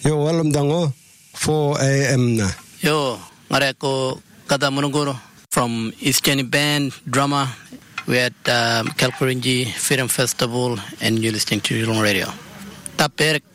Yo, walam dango 4 a.m. na. Yo, ngare ko kada munuguro from East Jenny Band, drummer. We're at Kalkurinji Film Festival and you're listening to Yulong Radio. Taper